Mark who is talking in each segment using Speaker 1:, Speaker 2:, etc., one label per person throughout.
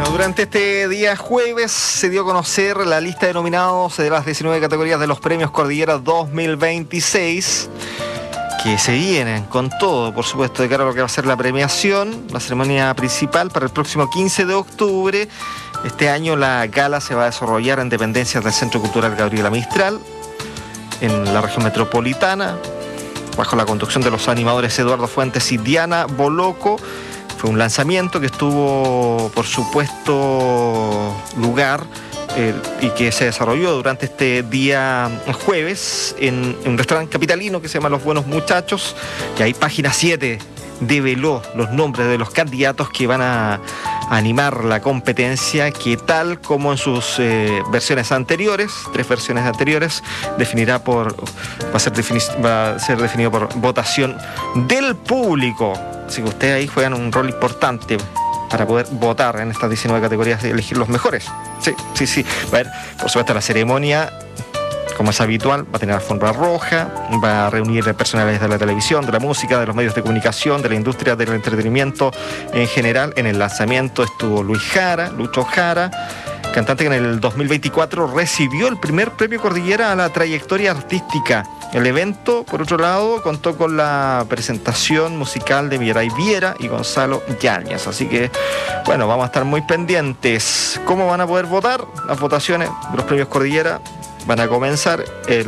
Speaker 1: Durante este día jueves se dio a conocer la lista de nominados de las 19 categorías de los Premios Cordillera 2026, que se vienen con todo, por supuesto, de cara a lo que va a ser la premiación, la ceremonia principal para el próximo 15 de octubre. Este año la gala se va a desarrollar en dependencias del Centro Cultural Gabriela Mistral, en la región metropolitana, bajo la conducción de los animadores Eduardo Fuentes y Diana Boloco. Fue un lanzamiento que estuvo, por supuesto, lugar y que se desarrolló durante este día jueves en un restaurante capitalino que se llama Los Buenos Muchachos, y ahí Página 7 develó los nombres de los candidatos que van a animar la competencia, que tal como en sus versiones anteriores, 3 versiones anteriores, va a ser definido por votación del público. Así que ustedes ahí juegan un rol importante para poder votar en estas 19 categorías y elegir los mejores. Sí. Va a haber, por supuesto, la ceremonia, como es habitual, va a tener alfombra roja, va a reunir personalidades de la televisión, de la música, de los medios de comunicación, de la industria del entretenimiento en general. En el lanzamiento estuvo Lucho Jara, cantante que en el 2024 recibió el primer premio Cordillera a la trayectoria artística. El evento, por otro lado, contó con la presentación musical de Mirai Viera y Gonzalo Yáñez. Así que, bueno, vamos a estar muy pendientes. ¿Cómo van a poder votar? Las votaciones de los premios Cordillera van a comenzar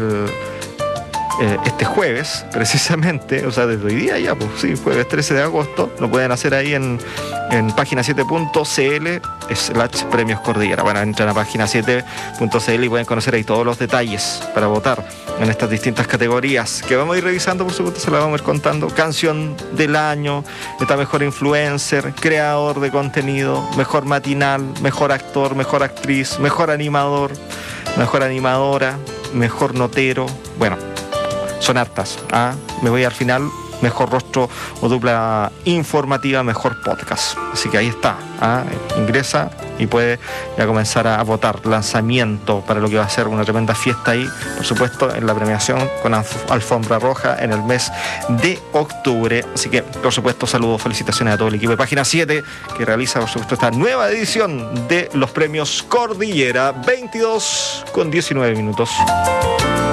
Speaker 1: este jueves, precisamente, o sea, desde hoy día ya, pues sí, jueves 13 de agosto, lo pueden hacer ahí en página7.cl/premios Cordillera. Bueno, entran a página7.cl y pueden conocer ahí todos los detalles para votar en estas distintas categorías que vamos a ir revisando, por supuesto, se las vamos a ir contando. Canción del año, está mejor influencer, creador de contenido, mejor matinal, mejor actor, mejor actriz, mejor animador, mejor animadora, mejor notero. Bueno, son hartas. Me voy al final, mejor rostro o dupla informativa, mejor podcast. Así que ahí está. Ingresa y puede ya comenzar a votar. Lanzamiento para lo que va a ser una tremenda fiesta ahí, por supuesto, en la premiación con alfombra roja en el mes de octubre. Así que, por supuesto, saludos, felicitaciones a todo el equipo de Página 7 que realiza, por supuesto, esta nueva edición de los premios Cordillera. 22:19.